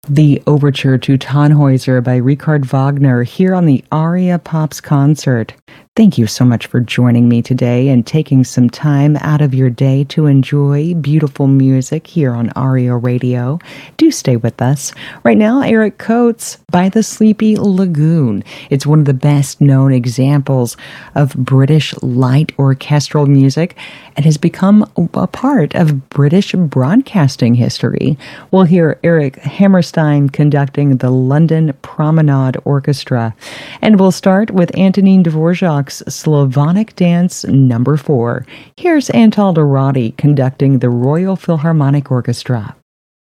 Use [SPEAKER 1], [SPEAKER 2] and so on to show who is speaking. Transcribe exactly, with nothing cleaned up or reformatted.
[SPEAKER 1] The Overture to Tannhäuser by Richard Wagner here on the Aria Pops concert. Thank you so much for joining me today and taking some time out of your day to enjoy beautiful music here on Aria Radio. Do stay with us. Right now, Eric Coates by The Sleepy Lagoon. It's one of the best known examples of British light orchestral music and has become a part of British broadcasting history. We'll hear Eric Hammerstein conducting the London Promenade Orchestra. And we'll start with Antonin Dvorak's Slavonic Dance Number Four. Here's Antal Dorati conducting the Royal Philharmonic Orchestra.